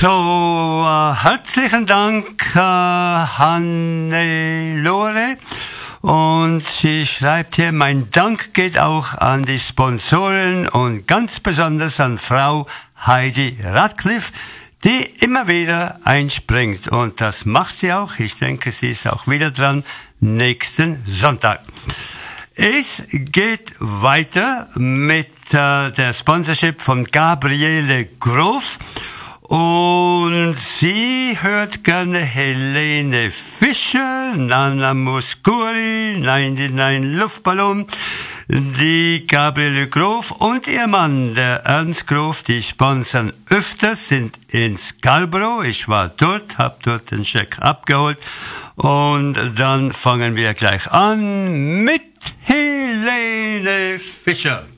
So, herzlichen Dank, Hannelore. Und sie schreibt hier, mein Dank geht auch an die Sponsoren und ganz besonders an Frau Heidi Radcliffe, die immer wieder einspringt. Und das macht sie auch. Ich denke, sie ist auch wieder dran nächsten Sonntag. Es geht weiter mit der Sponsorship von Gabriele Grof. Und sie hört gerne Helene Fischer, Nana Muscuri, 99 Luftballon, die Gabriele Grof und ihr Mann, der Ernst Grof, die sponsern öfters, sind in Scarborough. Ich war dort, habe dort den Scheck abgeholt. Und dann fangen wir gleich an mit Helene Fischer.